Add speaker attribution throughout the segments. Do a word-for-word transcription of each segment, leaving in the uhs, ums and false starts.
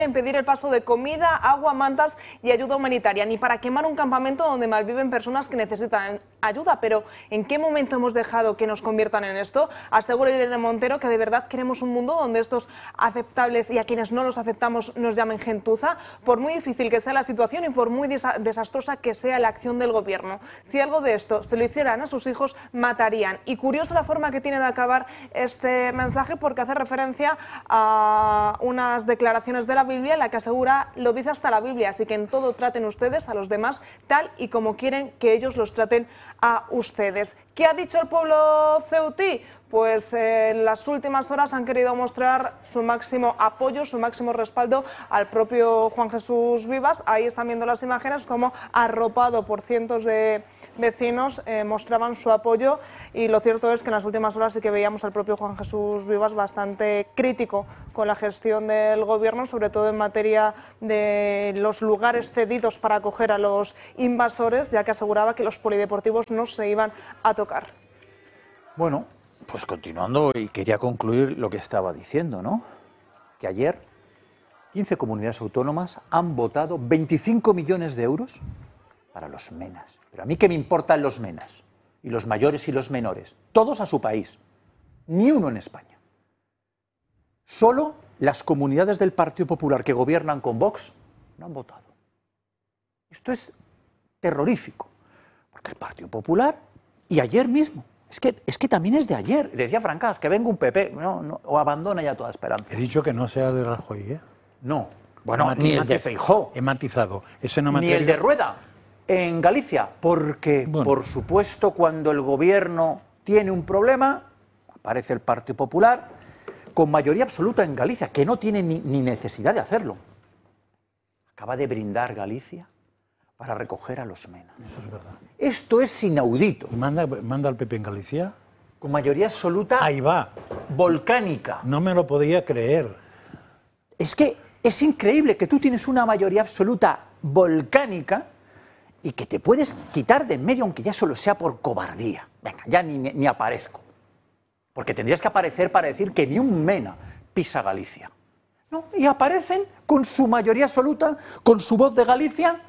Speaker 1: impedir el paso de comida, agua, mantas y ayuda humanitaria, ni para quemar un campamento donde malviven personas que necesitan ayuda. Pero ¿en qué momento hemos dejado que nos conviertan en esto? Asegura Irene Montero que de verdad queremos un mundo donde estos aceptables y a quienes no los aceptamos nos llamen gentuza, por muy difícil que sea la situación y por muy desa desastrosa que sea la acción del gobierno. Si algo de esto se lo hicieran a sus hijos, matarían. Y curiosa la forma que tiene de acabar este mensaje, porque hace referencia a unas declaraciones de la Biblia en la que asegura, lo dice hasta la Biblia, así que en todo traten ustedes a los demás tal y como quieren que ellos los traten a ustedes. ¿Qué ha dicho el pueblo ceutí? Pues eh, en las últimas horas han querido mostrar su máximo apoyo, su máximo respaldo al propio Juan Jesús Vivas. Ahí están viendo las imágenes como, arropado por cientos de vecinos, eh, mostraban su apoyo, y lo cierto es que en las últimas horas sí que veíamos al propio Juan Jesús Vivas bastante crítico con la gestión del gobierno, sobre todo en materia de los lugares cedidos para acoger a los invasores, ya que aseguraba que los polideportivos no se iban a tocar.
Speaker 2: Bueno, pues continuando, y quería concluir lo que estaba diciendo, ¿no? Que ayer quince comunidades autónomas han votado veinticinco millones de euros para los menas. Pero a mí qué me importan los menas, y los mayores y los menores, todos a su país, ni uno en España. Solo las comunidades del Partido Popular que gobiernan con Vox no han votado. Esto es terrorífico, porque el Partido Popular, y ayer mismo, Es que, es que también es de ayer. Decía Francas, que venga un P P, no, no, o abandona ya toda esperanza.
Speaker 3: He dicho que no sea de Rajoy, ¿eh?
Speaker 2: No, bueno, ni el de Feijóo.
Speaker 3: He matizado. Ese no
Speaker 2: ni el de Rueda, en Galicia, porque, bueno, por supuesto, cuando el gobierno tiene un problema, aparece el Partido Popular, con mayoría absoluta en Galicia, que no tiene ni, ni necesidad de hacerlo. Acaba de brindar Galicia para recoger a los menas.
Speaker 3: Eso es verdad.
Speaker 2: Esto es inaudito.
Speaker 3: ¿Y manda, manda al P P en Galicia?
Speaker 2: Con mayoría absoluta.
Speaker 3: Ahí va.
Speaker 2: Volcánica.
Speaker 3: No me lo podía creer.
Speaker 2: Es que es increíble que tú tienes una mayoría absoluta volcánica y que te puedes quitar de en medio, aunque ya solo sea por cobardía. Venga, ya ni, ni aparezco. Porque tendrías que aparecer para decir que ni un mena pisa Galicia. ¿No? Y aparecen con su mayoría absoluta, con su Voz de Galicia.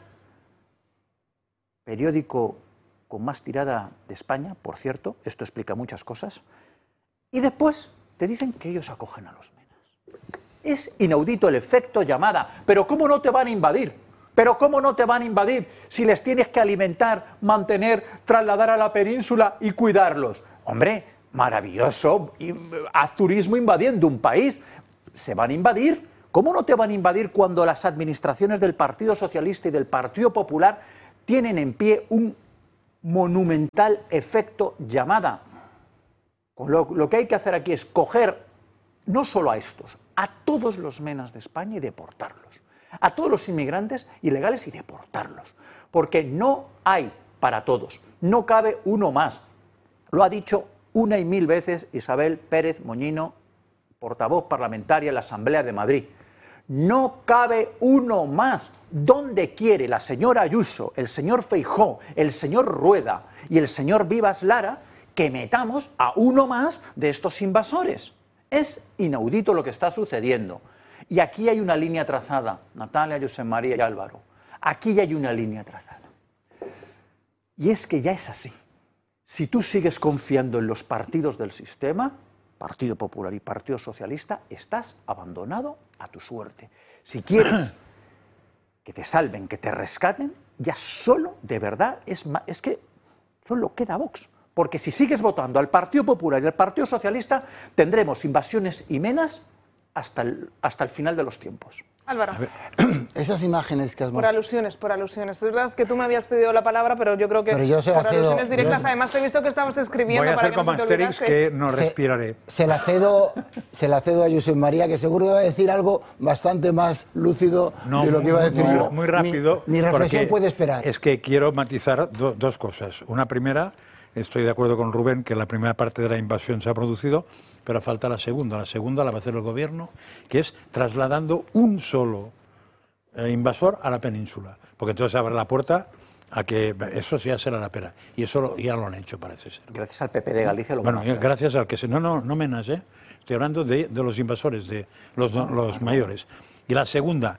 Speaker 2: Periódico con más tirada de España, por cierto, esto explica muchas cosas, y después te dicen que ellos acogen a los menas. Es inaudito el efecto llamada. Pero ¿cómo no te van a invadir? ¿Pero cómo no te van a invadir si les tienes que alimentar, mantener, trasladar a la península y cuidarlos? Hombre, maravilloso, haz turismo invadiendo un país. ¿Se van a invadir? ¿Cómo no te van a invadir cuando las administraciones del Partido Socialista y del Partido Popular tienen en pie un monumental efecto llamada? Lo, lo que hay que hacer aquí es coger no solo a estos, a todos los menas de España y deportarlos, a todos los inmigrantes ilegales y deportarlos, porque no hay para todos, no cabe uno más. Lo ha dicho una y mil veces Isabel Pérez Moñino, portavoz parlamentaria en la Asamblea de Madrid. No cabe uno más. ¿Dónde quiere la señora Ayuso, el señor Feijóo, el señor Rueda y el señor Vivas Lara que metamos a uno más de estos invasores? Es inaudito lo que está sucediendo. Y aquí hay una línea trazada, Natalia, José María y Álvaro. Aquí ya hay una línea trazada. Y es que ya es así. Si tú sigues confiando en los partidos del sistema, Partido Popular y Partido Socialista, estás abandonado a tu suerte. Si quieres que te salven, que te rescaten, ya solo, de verdad, es, es que solo queda Vox. Porque si sigues votando al Partido Popular y al Partido Socialista, tendremos invasiones y menas hasta el, hasta el final de los tiempos.
Speaker 1: Álvaro.
Speaker 4: Esas imágenes que has
Speaker 1: mostrado. Por alusiones, por alusiones. Es verdad que tú me habías pedido la palabra, pero yo creo que
Speaker 4: pero yo se
Speaker 1: por
Speaker 4: la cedo,
Speaker 1: alusiones directas.
Speaker 4: yo...
Speaker 1: Además, te he visto que estabas escribiendo.
Speaker 3: Voy a
Speaker 1: para
Speaker 3: hacer
Speaker 1: que
Speaker 3: como
Speaker 1: no se
Speaker 3: Asterix, que no
Speaker 4: se,
Speaker 3: respiraré.
Speaker 4: Se la cedo, se la cedo a Josep María, que seguro que va a decir algo bastante más lúcido
Speaker 3: no,
Speaker 4: de lo que iba a decir
Speaker 3: muy,
Speaker 4: yo.
Speaker 3: Muy rápido.
Speaker 4: Mi, mi reflexión puede esperar.
Speaker 3: Es que quiero matizar do, dos cosas. Una primera, estoy de acuerdo con Rubén, que la primera parte de la invasión se ha producido, pero falta la segunda. La segunda la va a hacer el gobierno, que es trasladando un solo eh, invasor a la península. Porque entonces abre la puerta a que eso sí ya será la pera. Y eso lo, ya lo han hecho, parece ser.
Speaker 2: Gracias al P P de Galicia lo
Speaker 3: Bueno,
Speaker 2: van a hacer.
Speaker 3: gracias al que se... No, no, no menas, ¿eh? Estoy hablando de, de los invasores, de los, los mayores. Y la segunda,